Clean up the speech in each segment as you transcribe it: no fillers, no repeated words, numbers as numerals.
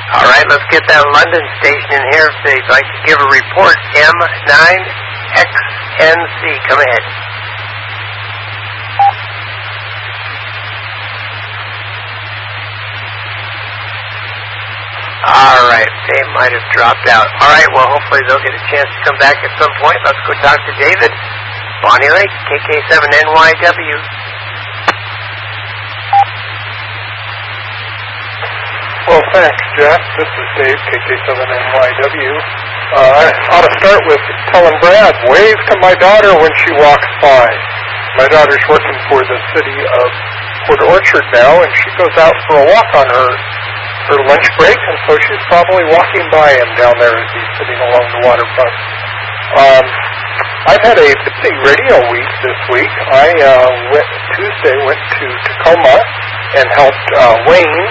All right, let's get that London station in here if they'd like to give a report. M9XNC, come ahead. All right, they might have dropped out. All right, well, hopefully they'll get a chance to come back at some point. Let's go talk to David. Bonnie Lake, KK7NYW. Well, thanks, Jeff. This is Dave, KK7NYW. I ought to start with telling Brad, wave to my daughter when she walks by. My daughter's working for the city of Port Orchard now, and she goes out for a walk on her lunch break, and so she's probably walking by him down there as he's sitting along the waterfront. I've had a busy radio week this week. Tuesday went to Tacoma and helped Wayne,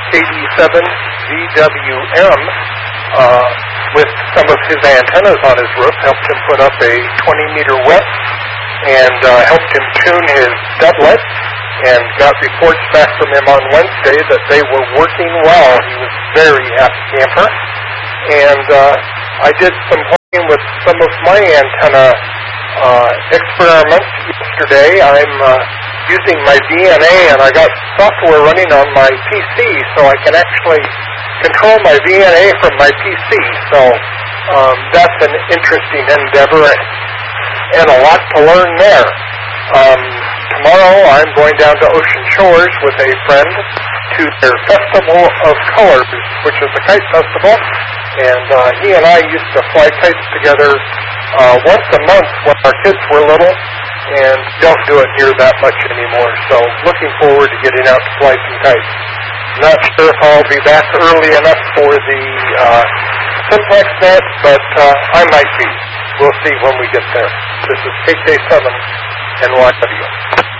KD7VWM, with some of his antennas on his roof, helped him put up a 20-meter wet, and helped him tune his doublet, and got reports back from him on Wednesday that they were working well. He was very happy camper. And I did some playing with some of my antenna experiments yesterday. I'm using my VNA, and I got software running on my PC, so I can actually control my VNA from my PC. So that's an interesting endeavor and a lot to learn there. Tomorrow I'm going down to Ocean Shores with a friend to their Festival of Colors, which is a kite festival, and he and I used to fly kites together once a month when our kids were little, and don't do it near that much anymore, so looking forward to getting out to fly some kites. Not sure if I'll be back early enough for the Simplex net, but I might be. We'll see when we get there. This is KK7NYW.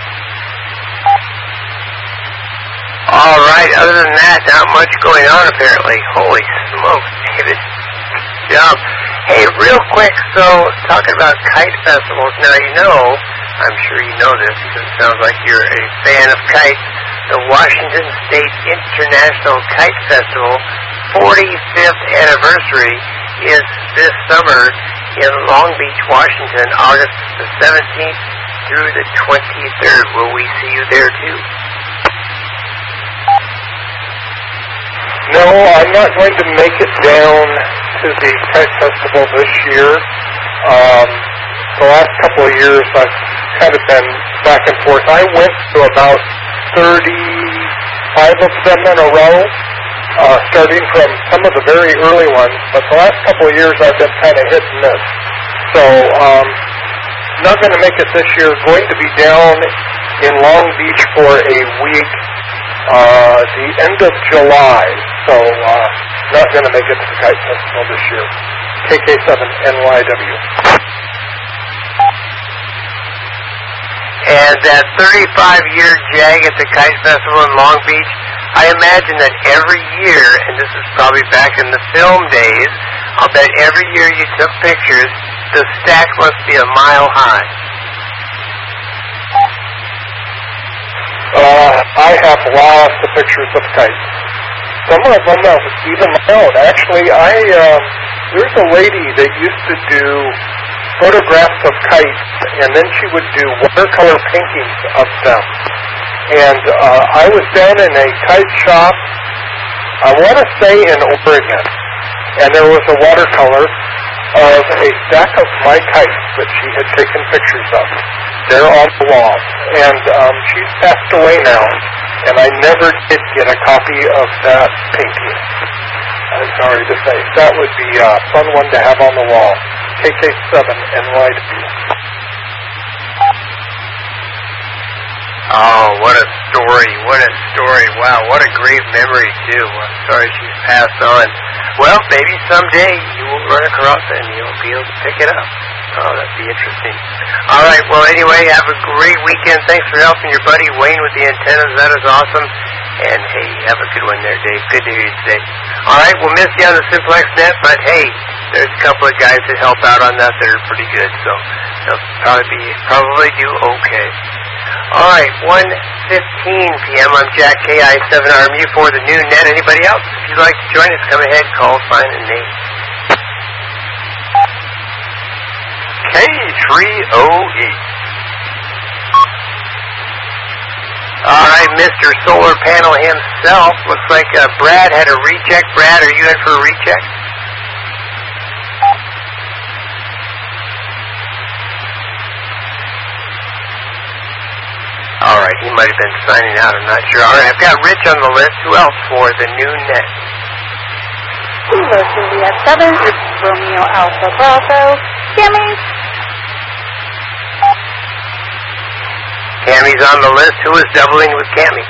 All right, other than that, not much going on apparently. Holy smokes, David. Job. Hey, real quick, so talking about kite festivals, now you know, I'm sure you know this because it sounds like you're a fan of kites, the Washington State International Kite Festival 45th anniversary is this summer in Long Beach, Washington, August the 17th through the 23rd. Will we see you there too? No, I'm not going to make it down to the kite festival this year. The last couple of years I've kind of been back and forth. I went to about 35 of them in a row, starting from some of the very early ones, but the last couple of years I've been kind of hit and miss. So, not going to make it this year. Going to be down in Long Beach for a week, the end of July. So, not going to make it to the Kite Festival this year. KK7NYW. And that 35-year jag at the Kite Festival in Long Beach, I imagine that every year, and this is probably back in the film days, I'll bet every year you took pictures, the stack must be a mile high. I have lots of pictures of kites. Some of them are even my own. Actually, there's a lady that used to do photographs of kites, and then she would do watercolor paintings of them. And I was down in a kite shop, I want to say in Oregon, and there was a watercolor of a stack of my kites that she had taken pictures of. They're on the wall. And she's passed away now, and I never did get a copy of that painting. I'm sorry to say. That would be a fun one to have on the wall. KK7NYW. Oh, what a story. What a story. Wow, what a great memory, too. I'm sorry she's passed on. Well, maybe someday you will run across it and you'll be able to pick it up. Oh, that'd be interesting. All right, well, anyway, have a great weekend. Thanks for helping your buddy Wayne with the antennas. That is awesome. And, hey, have a good one there, Dave. Good to hear you today. All right, we'll miss you on the Simplex Net, but, hey, there's a couple of guys that help out on that that are pretty good, so they'll probably do okay. All right, one p.m. I'm Jack, KI7RMU for the new net. Anybody else? If you'd like to join us, come ahead, call, sign, and name. K3OE. All right, Mr. Solar Panel himself. Looks like Brad had a recheck. Brad, are you in for a recheck? All right, he might have been signing out. I'm not sure. All right, I've got Rich on the list. Who else for the new net? Kilo Juliet 7, Romeo Alpha Bravo, Cammy. Cammy's on the list. Who is doubling with Cammy?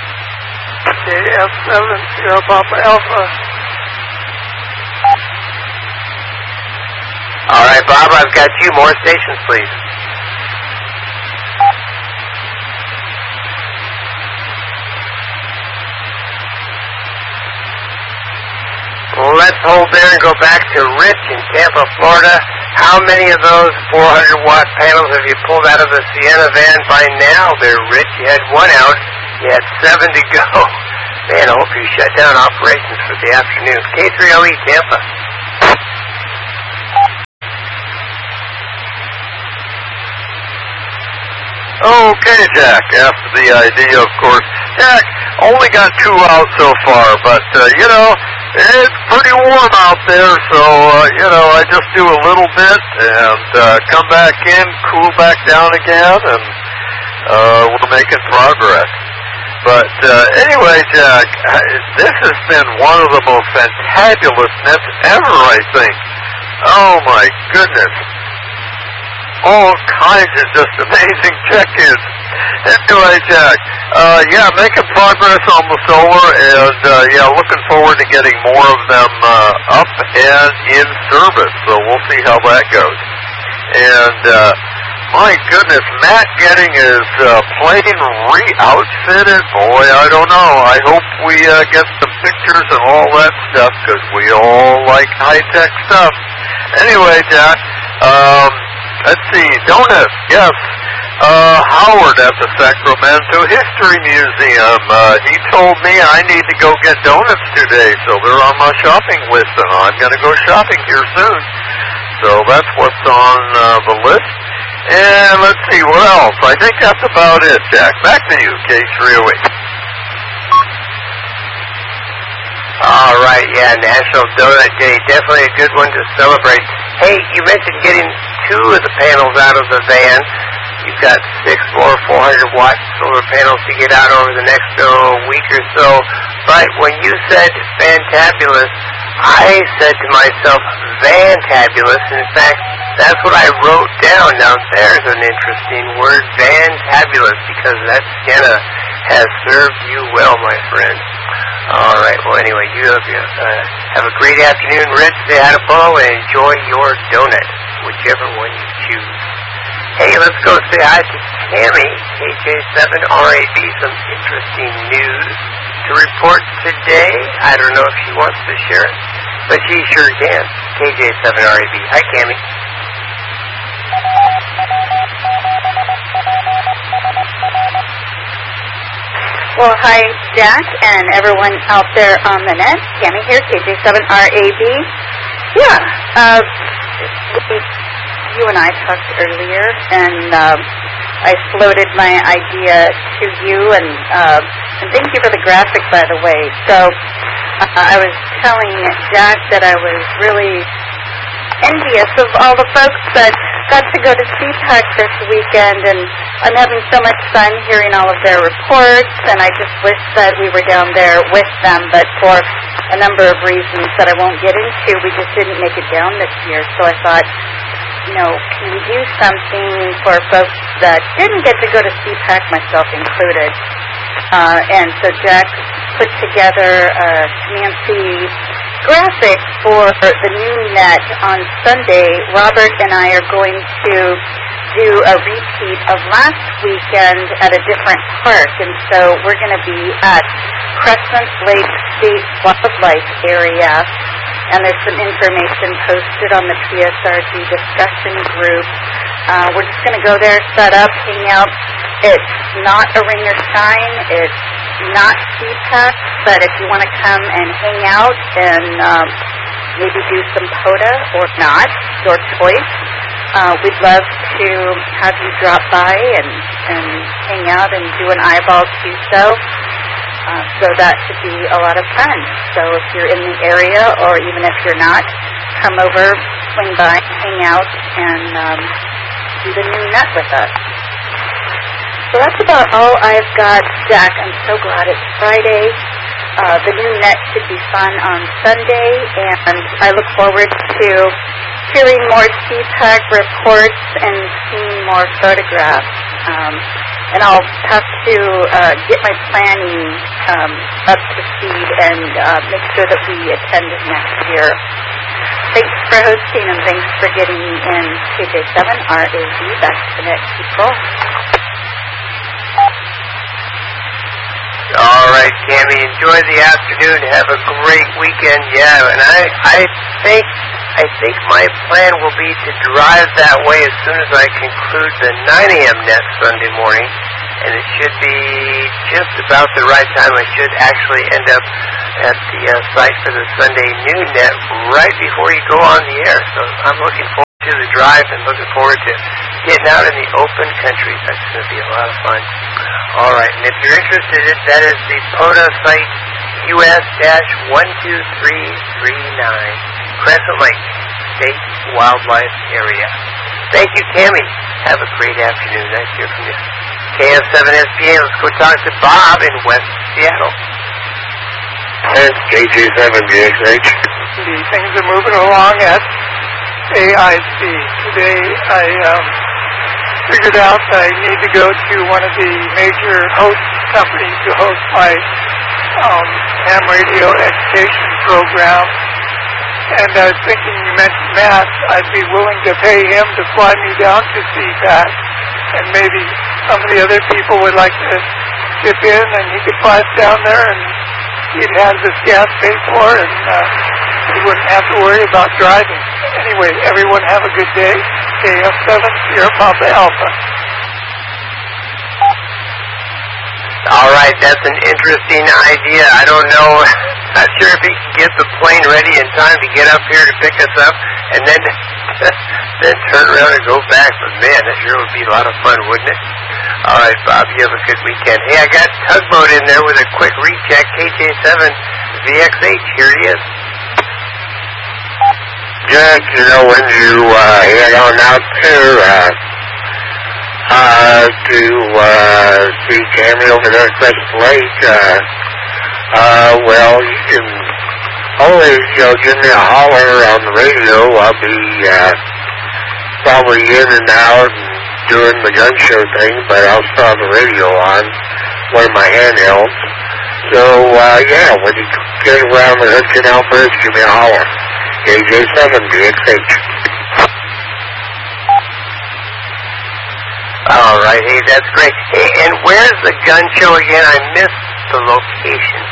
JF7, Sierra Papa Alpha. All right, Bob, I've got you. More stations, please. Let's hold there and go back to Rich in Tampa, Florida. How many of those 400-watt panels have you pulled out of the Sienna van by now there, Rich? You had one out. You had 7 to go. Man, I hope you shut down operations for the afternoon. K3OE, Tampa. Okay, Jack. After the idea, of course. Jack, only got 2 out so far, but, it's pretty warm out there, so, I just do a little bit and come back in, cool back down again, and we're making progress. But anyway, Jack, this has been one of the most fantabulous nets ever, I think. Oh, my goodness. All kinds of just amazing check-ins. Anyway, Jack, making progress on the solar, and, looking forward to getting more of them up and in service, so we'll see how that goes. And, my goodness, Matt getting his plane re-outfitted, boy, I don't know. I hope we get some pictures and all that stuff, because we all like high-tech stuff. Anyway, Jack, let's see, donuts, yes. Howard at the Sacramento History Museum. He told me I need to go get donuts today, so they're on my shopping list, and I'm going to go shopping here soon. So that's what's on the list. And let's see, what else? I think that's about it, Jack. Back to you, K308. All right, National Donut Day. Definitely a good one to celebrate. Hey, you mentioned getting 2 of the panels out of the van. You've got 6 more 400-watt solar panels to get out over the next week or so. But when you said fantabulous, I said to myself, vantabulous. In fact, that's what I wrote down. Now, there's an interesting word, vantabulous, because that Sienna has served you well, my friend. All right, well, anyway, you have a great afternoon, Rich. Say hi to Bo and enjoy your donut, whichever one you choose. Hey, let's go say hi to Tammy, KJ7RAB. Some interesting news to report today. I don't know if she wants to share it, but she sure can. KJ7RAB. Hi, Tammy. Well, hi, Jack, and everyone out there on the net. Tammy here, KJ7RAB. Yeah, you and I talked earlier, and I floated my idea to you, and thank you for the graphic, by the way. So I was telling Jack that I was really envious of all the folks that got to go to CPAC this weekend, and I'm having so much fun hearing all of their reports, and I just wish that we were down there with them, but for a number of reasons that I won't get into, we just didn't make it down this year. So I thought, can we do something for folks that didn't get to go to CPAC, myself included? And so Jack put together a Nancy graphic for the new net on Sunday. Robert and I are going to do a repeat of last weekend at a different park, and so we're going to be at Crescent Lake State Wildlife Area, and there's some information posted on the PSRG discussion group. We're just going to go there, set up, hang out, It's not a ringer sign. It's not CPAC, but if you want to come and hang out and maybe do some POTA or not, your choice, we'd love to have you drop by and hang out and do an eyeball too. So that should be a lot of fun. So if you're in the area, or even if you're not, come over, swing by, hang out, and do the new net with us. So that's about all I've got, Jack. I'm so glad it's Friday. The new net should be fun on Sunday, and I look forward to hearing more CPAC reports and seeing more photographs. And I'll have to get my planning up to speed and make sure that we attend next year. Thanks for hosting, and thanks for getting me in. KJ7 RAB, back to the net people. All right, Cammie, enjoy the afternoon. Have a great weekend. Yeah, and I think my plan will be to drive that way as soon as I conclude the 9 a.m. net Sunday morning, and it should be just about the right time. I should actually end up at the site for the Sunday noon net right before you go on the air. So I'm looking forward to the drive and looking forward to getting out in the open country. That's going to be a lot of fun. All right, and if you're interested, that is the POTA site US-12339, Crescent Lake State Wildlife Area. Thank you, Cammie. Have a great afternoon. Nice to hear from you. KF7SPA, let's go talk to Bob in West Seattle. It's KJ7DXH. Things are moving along at AIC. Today I figured out I need to go to one of the major host companies to host my ham radio education program. And I was thinking, you mentioned Matt, I'd be willing to pay him to fly me down to CPAC, and maybe some of the other people would like to chip in, and he could fly us down there, and he'd have his gas paid for, and he wouldn't have to worry about driving. Anyway, everyone have a good day. KF7, Sierra Papa Alpha. All right, that's an interesting idea. I don't know. Not sure if he can get the plane ready in time to get up here to pick us up and then turn around and go back. But man, that sure would be a lot of fun, wouldn't it? All right, Bob, you have a good weekend. Hey, I got Tugboat in there with a quick recheck. KJ7 VXH, here he is. Jack, you know, when you head on out there to see Cammie over there at Crescent Lake, well, you can always give me a holler on the radio. I'll be probably in and out and doing the gun show thing, but I'll still have the radio on, one of my handhelds. So, yeah, when you get around the Hood Canal Bridge, give me a holler. KJ7 DXH. All right, hey, that's great. Hey, and where's the gun show again? I missed the location.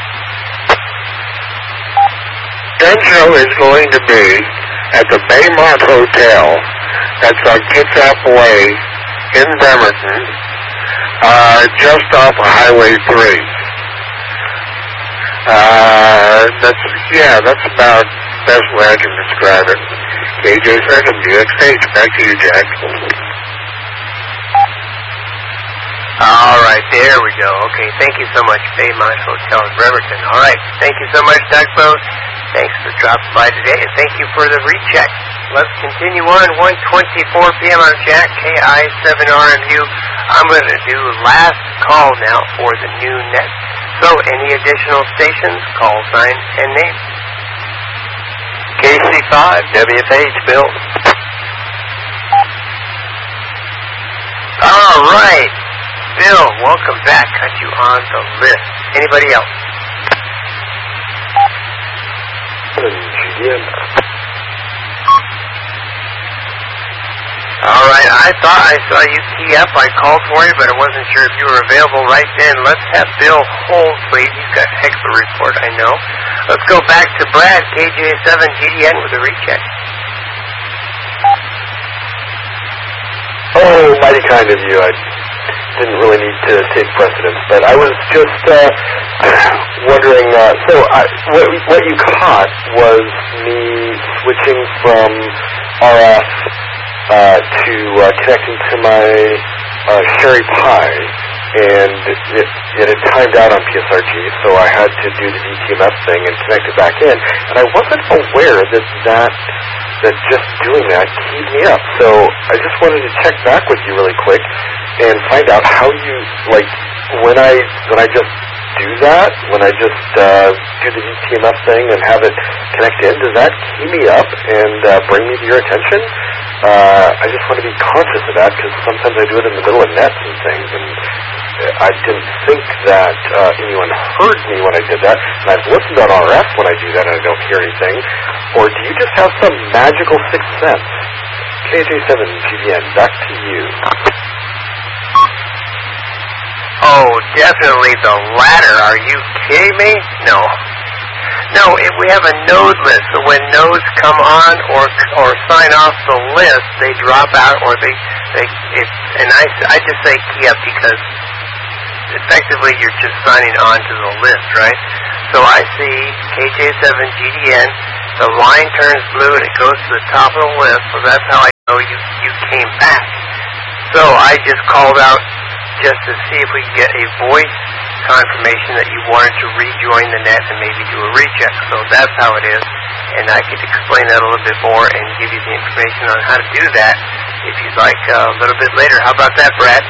Gun show is going to be at the Baymont Hotel. That's on Kitsap Way in Bremerton, just off of Highway 3. That's about the best way I can describe it. KJ7 DXH. Back to you, Jack. All right, there we go. Okay, thank you so much, Baymont Hotel in Bremerton. All right, thank you so much, Tugboat. Thanks for dropping by today, and thank you for the recheck. Let's continue on. 1:24 p.m. on Jack, KI7RMU. I'm going to do last call now for the new net. So, any additional stations, call sign, and name. KC5, WFH, Bill. All right. Bill, welcome back. Got you on the list. Anybody else? All right, I thought I saw you tee up. I called for you, but I wasn't sure if you were available right then. Let's have Bill hold, please. He's got a heck of a report, I know. Let's go back to Brad, KJ7 GDN with a recheck. Oh, mighty kind of you. I didn't really need to take precedence. But I was just wondering, what you caught was me switching from RF to connecting to my Sherry Pi, and it had timed out on PSRG, so I had to do the DTMF thing and connect it back in, and I wasn't aware that just doing that keyed me up. So I just wanted to check back with you really quick and find out how you, like, when I just do that, when I just do the DTMF thing and have it connect in, does that key me up and bring me to your attention? I just want to be conscious of that, because sometimes I do it in the middle of nets and things, and I didn't think that anyone heard me when I did that, and I've listened on RF when I do that and I don't hear anything. Or do you just have some magical sixth sense? KJ7 GDN, back to you. Oh, definitely the latter. Are you kidding me? No. No, if we have a node list, so when nodes come on or sign off the list, they drop out, or and I just say key up because effectively you're just signing on to the list, right? So I see KJ7GDN, the line turns blue and it goes to the top of the list, so that's how I know you came back. So I just called out just to see if we could get a voice confirmation that you wanted to rejoin the net and maybe do a recheck. So that's how it is, and I could explain that a little bit more and give you the information on how to do that if you'd like a little bit later. How about that, Brad?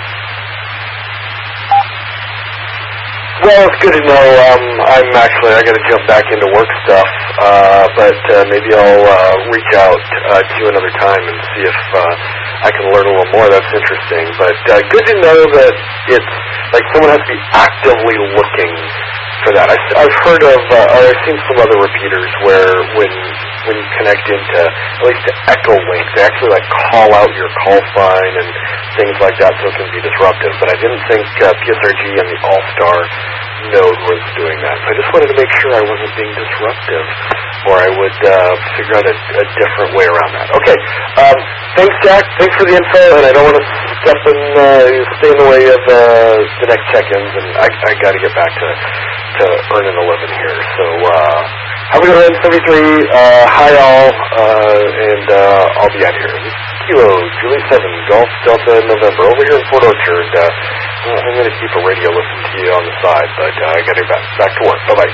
Well, it's good to know. I got to jump back into work stuff, but maybe I'll reach out to you another time and see if I can learn a little more. That's interesting. But good to know that it's like someone has to be actively looking for that. I've heard of, I've seen some other repeaters where when you connect into at least to Echo Link, they actually like call out your call sign and things like that, so it can be disruptive. But I didn't think PSRG and the All-Star node was doing that. So I just wanted to make sure I wasn't being disruptive, or I would figure out a different way around that. Okay. Thanks, Jack. Thanks for the info, and I don't want to step in, stay in the way of the next check-ins, and I got to get back to earning a living here. So have a good one, 73. Hi, all, and I'll be out of here. This is Kilo, Julie 7, Golf Delta November, over here in Port Orchard. I'm going to keep a radio listen to you on the side, but I got to get back to work. Bye-bye.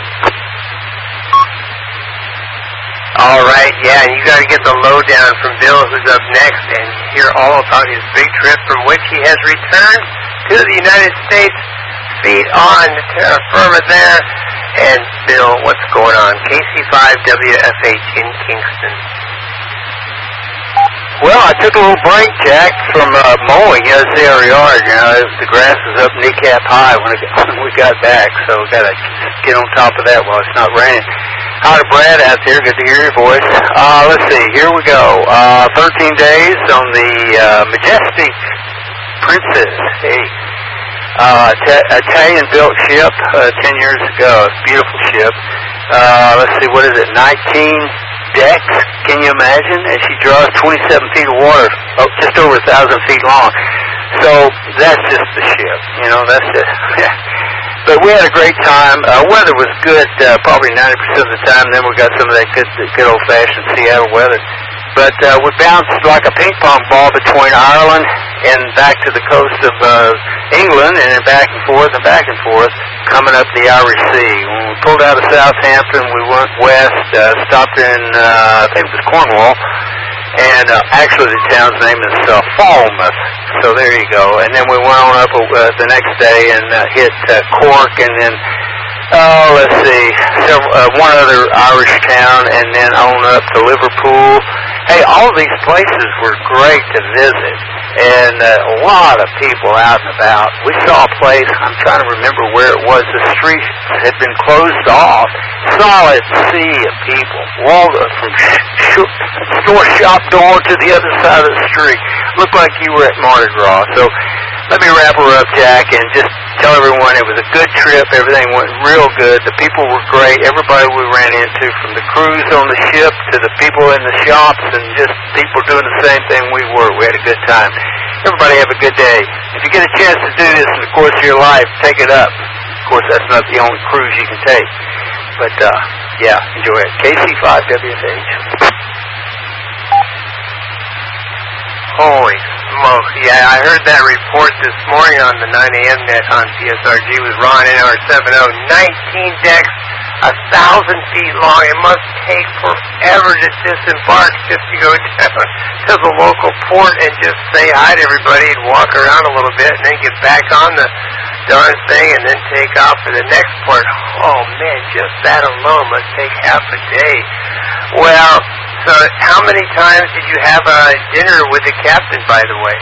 All right, yeah, and you got to get the lowdown from Bill, who's up next, and hear all about his big trip from which he has returned to the United States. Feet on the terra firma there. And Bill, what's going on? KC5WFH in Kingston. Well, I took a little break, Jack, from mowing. See our yard. The grass is up kneecap high when we got back, so we got to get on top of that while it's not raining. Hi to Brad out there. Good to hear your voice. Let's see. Here we go. 13 days on the Majestic Princess. Hey. Italian-built ship, 10 years ago. Beautiful ship. Let's see, what is it? 19 decks. Can you imagine? And she draws 27 feet of water, just over 1,000 feet long. So that's just the ship. That's it. But we had a great time. Weather was good, probably 90% of the time. Then we got some of that good old-fashioned Seattle weather. But we bounced like a ping pong ball between Ireland and back to the coast of England, and then back and forth, coming up the Irish Sea. When we pulled out of Southampton, we went west, stopped in, I think it was Cornwall, and actually the town's name is Falmouth. So there you go. And then we went on up the next day and hit Cork, and then let's see, one other Irish town, and then on up to Liverpool. Hey, all of these places were great to visit, and a lot of people out and about. We saw a place, I'm trying to remember where it was, the street had been closed off, solid sea of people, from store shop door to the other side of the street. Looked like you were at Mardi Gras. So let me wrap her up, Jack, and just tell everyone it was a good trip. Everything went real good. The people were great. Everybody we ran into, from the crews on the ship to the people in the shops, and just people doing the same thing we were. We had a good time. Everybody have a good day. If you get a chance to do this in the course of your life, take it up. Of course, that's not the only cruise you can take. But, yeah, enjoy it. KC5WSH. Holy smokes. Yeah, I heard that report this morning on the 9 a.m. net on PSRG with Ron NR70. 19 decks, 1,000 feet long. It must take forever to disembark just to go down to the local port and just say hi to everybody and walk around a little bit and then get back on the darn thing and then take off for the next port. Oh, man, just that alone must take half a day. Well, so how many times did you have dinner with the captain, by the way?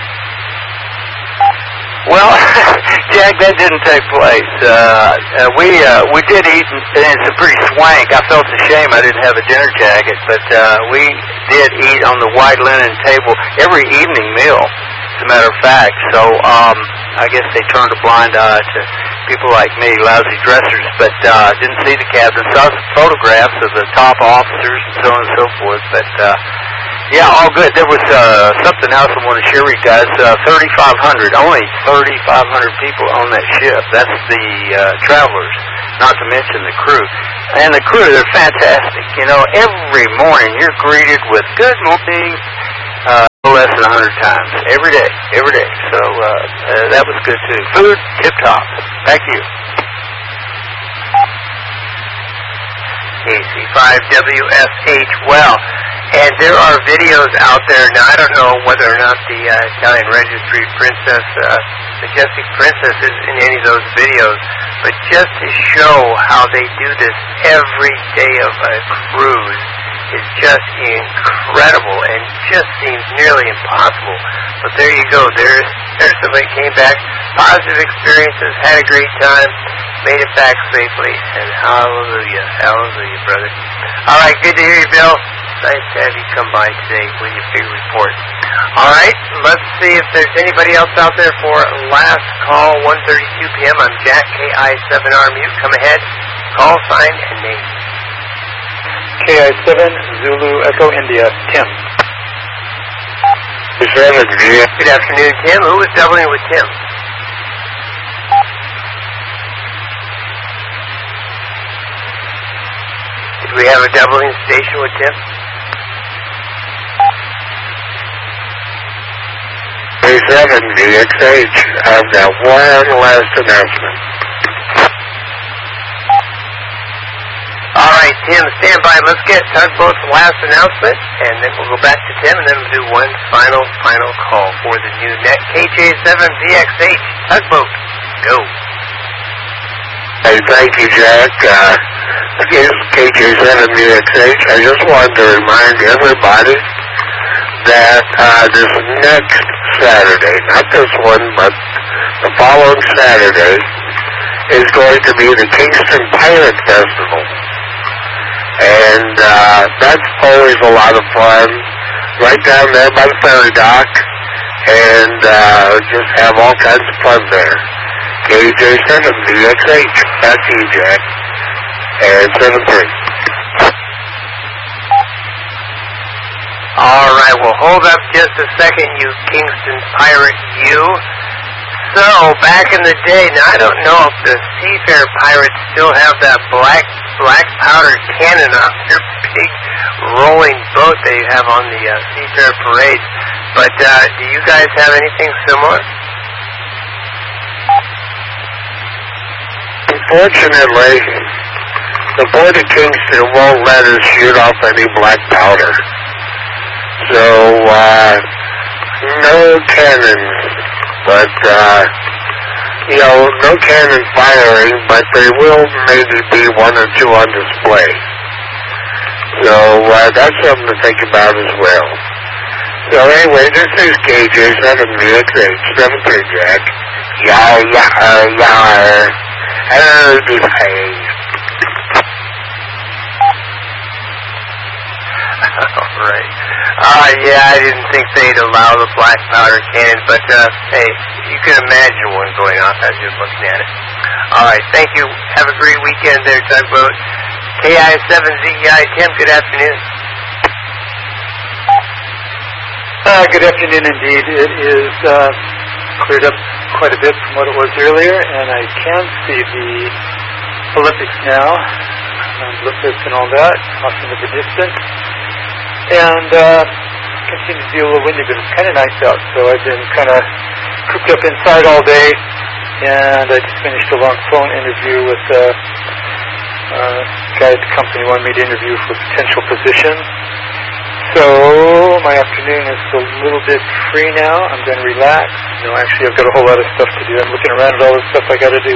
Well, Jack, that didn't take place. We did eat, and it's a pretty swank. I felt ashamed I didn't have a dinner jacket, but we did eat on the white linen table every evening meal, as a matter of fact. So I guess they turned a blind eye to people like me, lousy dressers, but didn't see the captain. Saw some photographs of the top officers and so on and so forth, but yeah, all good. There was something else I want to share with you guys. 3,500, only 3,500 people on that ship. That's the travelers, not to mention the crew. And the crew, they're fantastic. You know, every morning you're greeted with good morning, no less than 100 times. Every day. So that was good too. Food, tip-top. Thank you. KC5WSH. Well, and there are videos out there. Now, I don't know whether or not the Italian Registry Princess, Majestic Princess is in any of those videos, but just to show how they do this every day of a cruise is just incredible and just seems nearly impossible. But there you go. There's somebody came back, positive experiences, had a great time, made it back safely, and hallelujah, brother. All right, good to hear you, Bill. Nice to have you come by today with your big report. All right, let's see if there's anybody else out there for last call, 1:32 p.m. I'm Jack, KI7R Mute. Come ahead, call sign and name. KI7 Zulu Echo India, Tim. Good afternoon, Tim. Who is doubling with Tim? Did we have a doubling station with Tim? A7 VXH, I've got one last announcement. All right, Tim, stand by. Let's get Tugboat's last announcement, and then we'll go back to Tim, and then we'll do one final call for the new net. KJ7VXH, Tugboat, go. Hey, thank you, Jack. This is KJ7VXH. I just wanted to remind everybody that this next Saturday, not this one, but the following Saturday, is going to be the Kingston Pirate Festival. And that's always a lot of fun, right down there by the ferry dock, and just have all kinds of fun there. KJ7VXH, back to you, Jack, and 7-3. All right, well, hold up just a second, you Kingston Pirate, you. So, back in the day, now I don't know if the Seafair Pirates still have that black powder cannon on their big rolling boat they have on the Seafair Parade, but do you guys have anything similar? Unfortunately, the Port of Kingston won't let us shoot off any black powder. So, no cannons, but, no cannon firing, but there will maybe be one or two on display. So, that's something to think about as well. So anyway, this is KJ7VXH, 7-3 Jack. Yar. All right. Yeah, I didn't think they'd allow the black powder cannon, but hey, you can imagine one going off as you're looking at it. All right, thank you. Have a great weekend there, Tugboat. KI7ZEI, Tim, good afternoon. Good afternoon indeed. It is cleared up quite a bit from what it was earlier, and I can see the Olympics now, Olympics and all that, off into the distance. And continues to be a little windy, but it's kind of nice out, so I've been kind of cooped up inside all day, and I just finished a long phone interview with a guy at the company who wanted me to interview for potential positions. So my afternoon is a little bit free now. I'm going to relax. Actually, I've got a whole lot of stuff to do. I'm looking around at all the stuff I got to do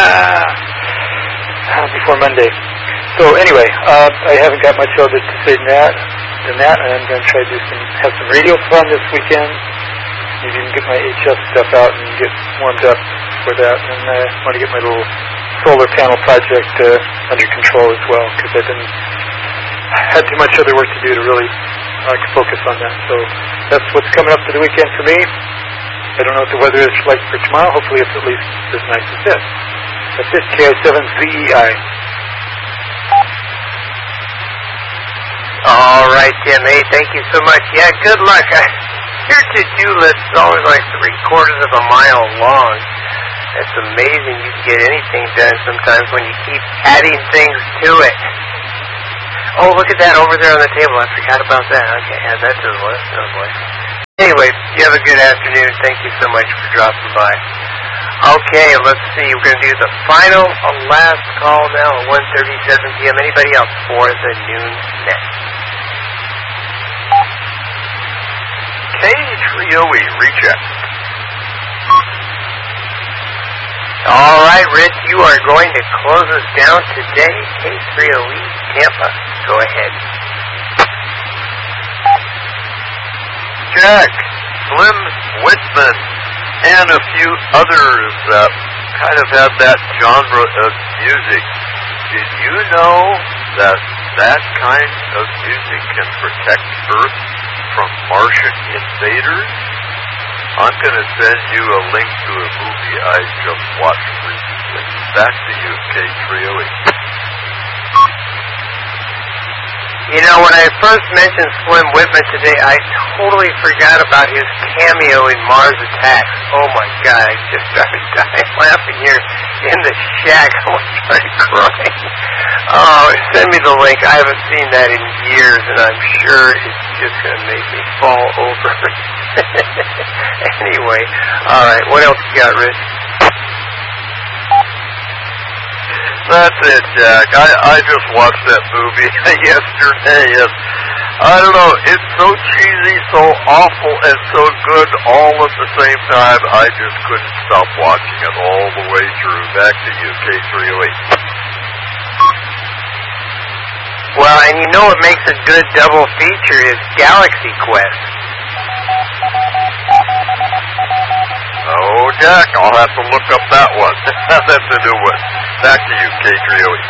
before Monday. So anyway, I haven't got much other to say than that, and I'm going to try to have some radio fun this weekend. Maybe even get my HS stuff out and get warmed up for that. And I want to get my little solar panel project under control as well, because I had too much other work to do to really focus on that. So that's what's coming up for the weekend for me. I don't know what the weather is like for tomorrow. Hopefully it's at least as nice as this. That's it, KI7ZEI. All right, Tim. Hey, thank you so much. Yeah, good luck. Your to-do list is always like 3/4 of a mile long. It's amazing you can get anything done sometimes when you keep adding things to it. Oh, look at that over there on the table. I forgot about that. Okay, add that to the list. Oh, boy. Anyway, you have a good afternoon. Thank you so much for dropping by. Okay, let's see. We're going to do the final, last call now at 1:37 p.m. Anybody else for the noon net? K3OE, reject. All right, Rich, you are going to close us down today. K3OE, Tampa. Go ahead. Jack, Slim Whitman, and a few others that kind of have that genre of music. Did you know that that kind of music can protect Earth from Martian invaders? I'm going to send you a link to a movie I just watched recently. Back to you, K3OE. You know, when I first mentioned Slim Whitman today, I totally forgot about his cameo in Mars Attacks. Oh, my God, I just started dying laughing here in the shack. I started crying. Oh, send me the link. I haven't seen that in years, and I'm sure it's just going to make me fall over. Anyway, all right, what else you got, Rich? That's it, Jack. I just watched that movie yesterday, and I don't know, it's so cheesy, so awful, and so good all at the same time. I just couldn't stop watching it all the way through. Back to you, K3OE. Well, and you know what makes a good double feature is Galaxy Quest. Oh, Jack, I'll have to look up that one. That's a new one. Back to you, K3OE.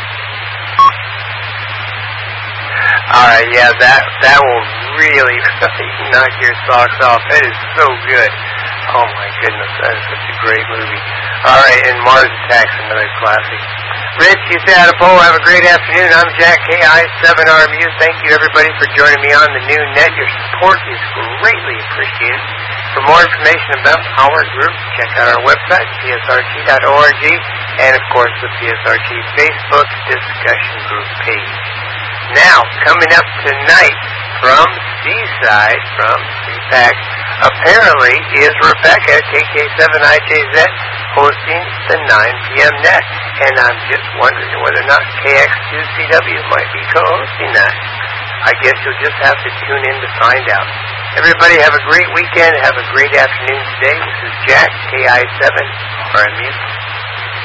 All right, yeah, that will really knock your socks off. That is so good. Oh, my goodness, that is such a great movie. All right, and Mars Attacks, another classic. Rich, you say out of Poe, have a great afternoon. I'm Jack, KI7RMU. Thank you, everybody, for joining me on the new net. Your support is greatly appreciated. For more information about our group, check out our website, psrt.org, and, of course, the PSRT Facebook discussion group page. Now, coming up tonight from Seaside, from CPAC, apparently is Rebecca, KK7IJZ, hosting the 9 p.m. net. And I'm just wondering whether or not KX2CW might be co-hosting that. I guess you'll just have to tune in to find out. Everybody have a great weekend. Have a great afternoon today. This is Jack, KI7RMU.